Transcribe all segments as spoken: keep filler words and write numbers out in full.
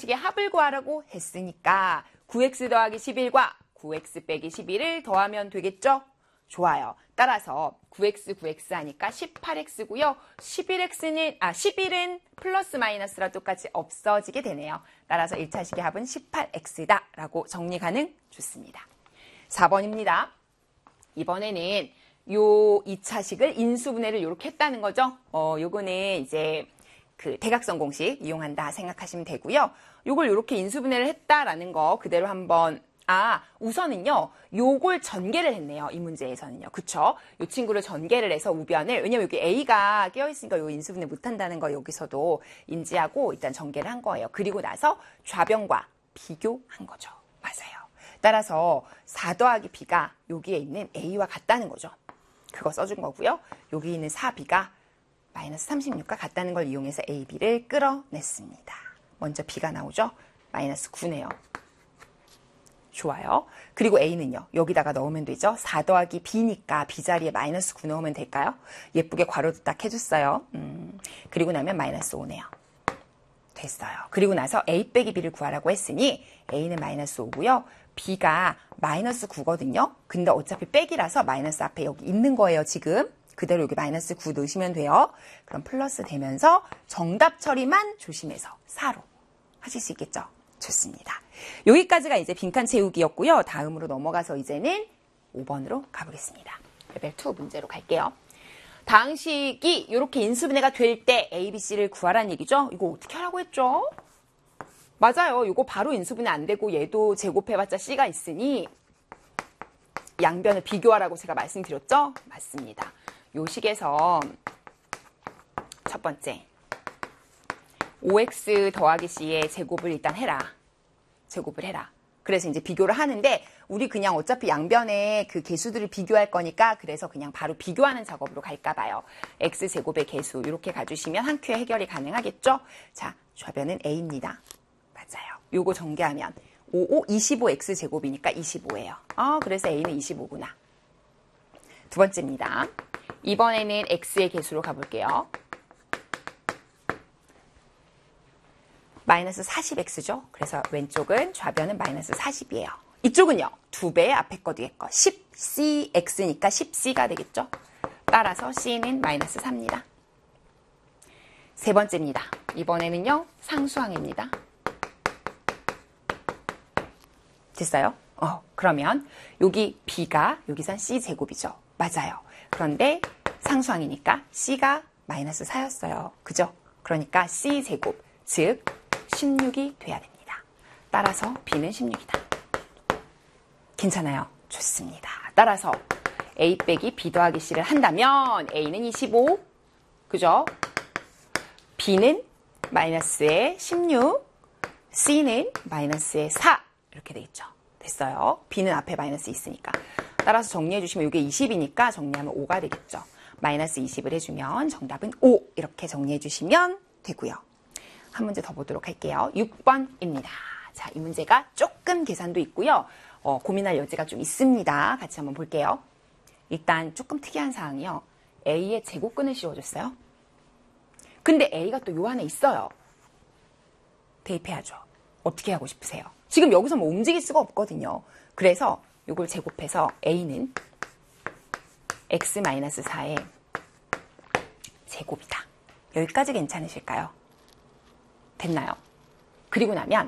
차식의 합을 구하라고 했으니까 구 엑스 더하기 십일과 구 엑스 빼기 십일을 더하면 되겠죠? 좋아요. 따라서 구 엑스, 구 엑스 하니까 십팔 엑스고요. 십일 엑스는, 아, 십일은 플러스 마이너스라 똑같이 없어지게 되네요. 따라서 일 차식의 합은 십팔 엑스다 라고 정리 가능? 좋습니다. 사 번입니다. 이번에는 요 이 차식을 인수분해를 이렇게 했다는 거죠. 어, 요거는 이제 그 대각선 공식 이용한다 생각하시면 되고요. 요걸 이렇게 인수분해를 했다라는 거 그대로 한번 아, 우선은요, 요걸 전개를 했네요. 이 문제에서는요. 그쵸? 요 친구를 전개를 해서 우변을, 왜냐면 여기 A가 깨어있으니까 요 인수분해 못한다는 거 여기서도 인지하고 일단 전개를 한 거예요. 그리고 나서 좌변과 비교한 거죠. 맞아요. 따라서 사 더하기 B가 여기에 있는 A와 같다는 거죠. 그거 써준 거고요. 여기 있는 사 비가 마이너스 삼십육과 같다는 걸 이용해서 A, B를 끌어냈습니다. 먼저 B가 나오죠? 마이너스 구네요. 좋아요. 그리고 A는요. 여기다가 넣으면 되죠. 사 더하기 B니까 B 자리에 마이너스 구 넣으면 될까요? 예쁘게 괄호도 딱 해줬어요. 음, 그리고 나면 마이너스 오네요. 됐어요. 그리고 나서 A 빼기 B를 구하라고 했으니 A는 마이너스 오고요. B가 마이너스 구거든요. 근데 어차피 빼기라서 마이너스 앞에 여기 있는 거예요. 지금. 그대로 여기 마이너스 구 넣으시면 돼요. 그럼 플러스 되면서 정답 처리만 조심해서 사로 하실 수 있겠죠? 좋습니다. 여기까지가 이제 빈칸 채우기였고요. 다음으로 넘어가서 이제는 오 번으로 가보겠습니다. 레벨 이 문제로 갈게요. 다항식이 이렇게 인수분해가 될 때 A, B, C를 구하라는 얘기죠. 이거 어떻게 하라고 했죠? 맞아요. 이거 바로 인수분해 안 되고 얘도 제곱해봤자 C가 있으니 양변을 비교하라고 제가 말씀드렸죠? 맞습니다. 요 식에서 첫 번째 오 엑스 더하기 C의 제곱을 일단 해라. 제곱을 해라. 그래서 이제 비교를 하는데 우리 그냥 어차피 양변에 그 개수들을 비교할 거니까 그래서 그냥 바로 비교하는 작업으로 갈까 봐요. X제곱의 개수 이렇게 가주시면 한 큐에 해결이 가능하겠죠? 자, 좌변은 A입니다. 맞아요. 요거 전개하면 오, 오, 이십오 엑스제곱이니까 이십오예요. 아, 그래서 A는 이십오구나. 두 번째입니다. 이번에는 X의 개수로 가볼게요. 마이너스 사십 엑스죠. 그래서 왼쪽은 좌변은 마이너스 사십이에요. 이쪽은요. 두 배 앞에 거 뒤에 거 십 씨 엑스니까 십 씨가 되겠죠. 따라서 C는 마이너스 사입니다. 세 번째입니다. 이번에는요. 상수항입니다. 됐어요? 어, 그러면 여기 B가 여기선 C제곱이죠. 맞아요. 그런데 상수항이니까 C가 마이너스 사였어요. 그죠? 그러니까 C제곱, 즉 십육이 돼야 됩니다. 따라서 B는 십육이다. 괜찮아요? 좋습니다. 따라서 A 빼기 B 더하기 C를 한다면 A는 이십오, 그죠? B는 마이너스의 십육, C는 마이너스의 사 이렇게 되겠죠. 됐어요. B는 앞에 마이너스 있으니까. 따라서 정리해 주시면 이게 이십이니까 정리하면 오가 되겠죠. 마이너스 이십을 해주면 정답은 오 이렇게 정리해 주시면 되고요. 한 문제 더 보도록 할게요. 육 번입니다. 자, 이 문제가 조금 계산도 있고요. 어, 고민할 여지가 좀 있습니다. 같이 한번 볼게요. 일단 조금 특이한 사항이요. A의 제곱근을 씌워줬어요. 근데 A가 또 요 안에 있어요. 대입해야죠. 어떻게 하고 싶으세요? 지금 여기서 뭐 움직일 수가 없거든요. 그래서 이걸 제곱해서 A는 엑스 마이너스 사의 제곱이다. 여기까지 괜찮으실까요? 됐나요? 그리고 나면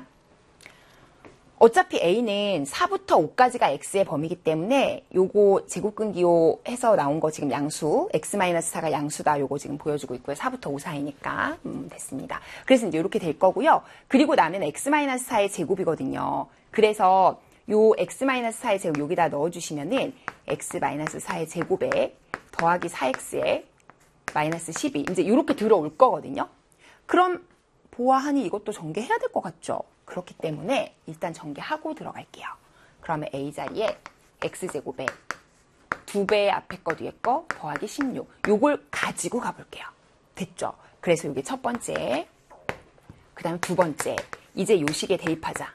어차피 A는 사부터 오까지가 X의 범위이기 때문에 요거 제곱근기호 해서 나온 거 지금 양수 엑스 마이너스 사가 양수다. 요거 지금 보여주고 있고요. 사부터 오 사이니까 음, 됐습니다. 그래서 이제 이렇게 될 거고요. 그리고 나면 엑스 마이너스 사의 제곱이거든요. 그래서 요 엑스 마이너스 사의 제곱 여기다 넣어주시면은 엑스 마이너스 사의 제곱에 더하기 사 엑스에 마이너스 십이 이제 이렇게 들어올 거거든요. 그럼 보아하니 이것도 전개해야 될 것 같죠? 그렇기 때문에 일단 전개하고 들어갈게요. 그러면 A 자리에 X제곱에 두 배 앞에 거 뒤에 거 더하기 십육 요걸 가지고 가볼게요. 됐죠? 그래서 이게 첫 번째, 그 다음에 두 번째 이제 요 식에 대입하자.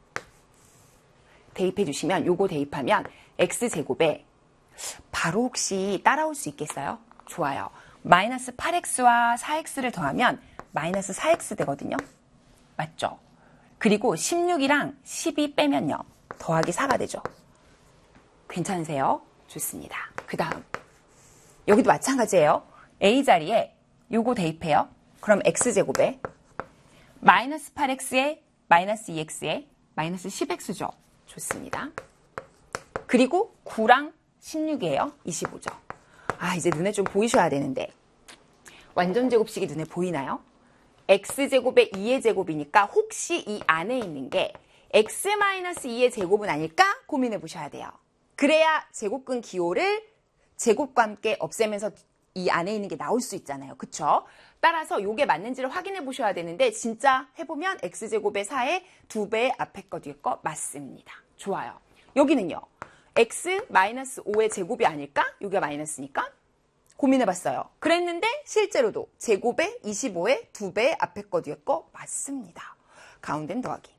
대입해 주시면 요거 대입하면 X제곱에 바로 혹시 따라올 수 있겠어요? 좋아요. 마이너스 팔 엑스와 사 엑스를 더하면 마이너스 사 엑스 되거든요. 맞죠? 그리고 십육이랑 십이 빼면요. 더하기 사가 되죠. 괜찮으세요? 좋습니다. 그 다음 여기도 마찬가지예요. A자리에 요거 대입해요. 그럼 X제곱에 마이너스 팔 엑스에 마이너스 이 엑스에 마이너스 십 엑스죠. 좋습니다. 그리고 구랑 십육이에요. 이십오죠. 아, 이제 눈에 좀 보이셔야 되는데 완전 제곱식이 눈에 보이나요? X제곱에 이의 제곱이니까 혹시 이 안에 있는 게 X-이의 제곱은 아닐까 고민해 보셔야 돼요. 그래야 제곱근 기호를 제곱과 함께 없애면서 이 안에 있는 게 나올 수 있잖아요. 그쵸? 따라서 이게 맞는지를 확인해 보셔야 되는데 진짜 해보면 X제곱의 사의 두 배 앞에 거 뒤에 거 맞습니다. 좋아요. 여기는요. X-오의 제곱이 아닐까? 여기가 마이너스니까 고민해봤어요. 그랬는데 실제로도 제곱의 이십오의 두 배 앞에 거 뒤에 거 맞습니다. 가운데는 더하기.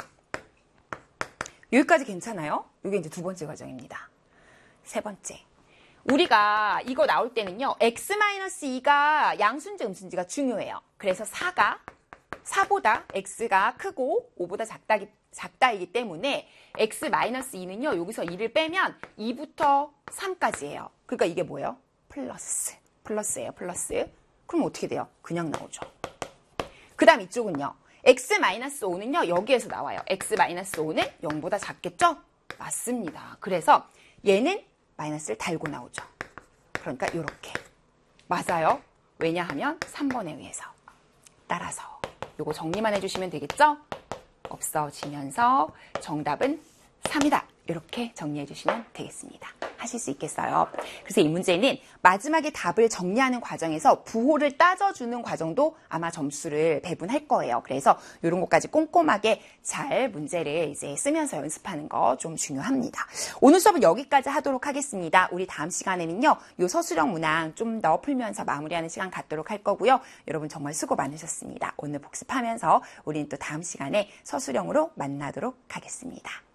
여기까지 괜찮아요? 이게 이제 두 번째 과정입니다. 세 번째. 우리가 이거 나올 때는요. X-이가 양수인지 음수인지가 중요해요. 그래서 사가 사보다 X가 크고 오보다 작다기, 작다이기 때문에 X-이는요. 여기서 이를 빼면 이부터 삼까지예요. 그러니까 이게 뭐예요? 플러스. 플러스예요. 플러스. 그럼 어떻게 돼요? 그냥 나오죠. 그 다음 이쪽은요. X-오는요. 여기에서 나와요. X-오는 영보다 작겠죠? 맞습니다. 그래서 얘는 마이너스를 달고 나오죠. 그러니까 이렇게. 맞아요. 왜냐하면 삼 번에 의해서. 따라서 요거 정리만 해주시면 되겠죠? 없어지면서 정답은 삼이다. 이렇게 정리해 주시면 되겠습니다. 하실 수 있겠어요? 그래서 이 문제는 마지막에 답을 정리하는 과정에서 부호를 따져주는 과정도 아마 점수를 배분할 거예요. 그래서 이런 것까지 꼼꼼하게 잘 문제를 이제 쓰면서 연습하는 거 좀 중요합니다. 오늘 수업은 여기까지 하도록 하겠습니다. 우리 다음 시간에는요, 요 서술형 문항 좀 더 풀면서 마무리하는 시간 갖도록 할 거고요. 여러분 정말 수고 많으셨습니다. 오늘 복습하면서 우리는 또 다음 시간에 서술형으로 만나도록 하겠습니다.